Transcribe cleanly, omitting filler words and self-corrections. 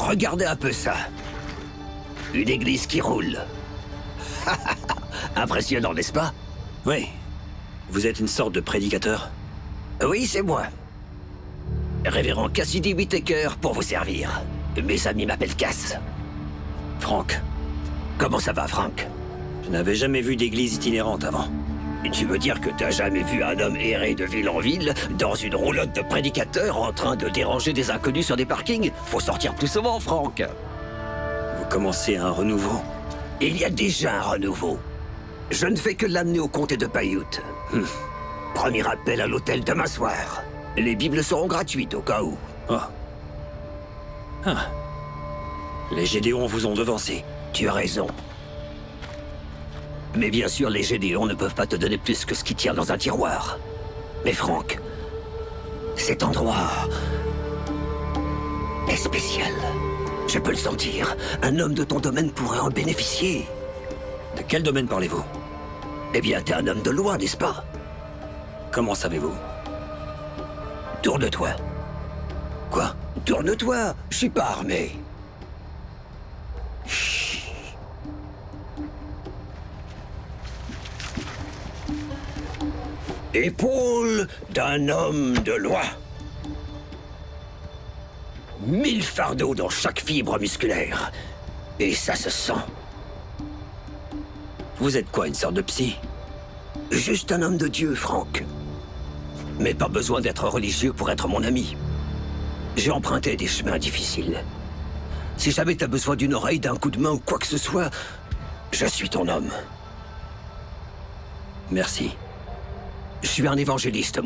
Regardez un peu ça. Une église qui roule. Impressionnant, n'est-ce pas? Oui. Vous êtes une sorte de prédicateur? Oui, c'est moi. Révérend Cassidy Whittaker pour vous servir. Mes amis m'appellent Cass. Frank. Comment ça va, Frank? Je n'avais jamais vu d'église itinérante avant. Tu veux dire que t'as jamais vu un homme errer de ville en ville, dans une roulotte de prédicateurs, en train de déranger des inconnus sur des parkings? Faut sortir plus souvent, Frank. Vous commencez un renouveau? Il y a déjà un renouveau. Je ne fais que l'amener au comté de Paiute. Premier appel à l'hôtel demain soir. Les Bibles seront gratuites au cas où. Oh. Ah. Les Gédéons vous ont devancé. Tu as raison. Mais bien sûr, les Gédéons ne peuvent pas te donner plus que ce qui tient dans un tiroir. Mais Frank, cet endroit est spécial. Je peux le sentir. Un homme de ton domaine pourrait en bénéficier. De quel domaine parlez-vous? Eh bien, t'es un homme de loi, n'est-ce pas? Comment savez-vous? Tourne-toi. Quoi? Tourne-toi, je suis pas armé. Épaule d'un homme de loi. 1000 fardeaux dans chaque fibre musculaire. Et ça se sent. Vous êtes quoi, une sorte de psy? Juste un homme de Dieu, Frank. Mais pas besoin d'être religieux pour être mon ami. J'ai emprunté des chemins difficiles. Si jamais t'as besoin d'une oreille, d'un coup de main ou quoi que ce soit, je suis ton homme. Merci. Je suis un évangéliste, moi.